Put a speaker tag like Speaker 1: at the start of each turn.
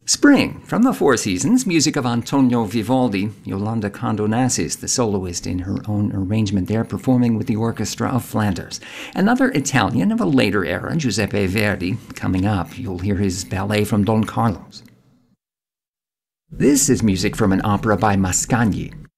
Speaker 1: Spring, from the Four Seasons, music of Antonio Vivaldi, Yolanda Condonassis, the soloist in her own arrangement there, performing with the Orchestra of Flanders. Another Italian of a later era, Giuseppe Verdi, coming up. You'll hear his ballet from Don Carlos. This is music from an opera by Mascagni.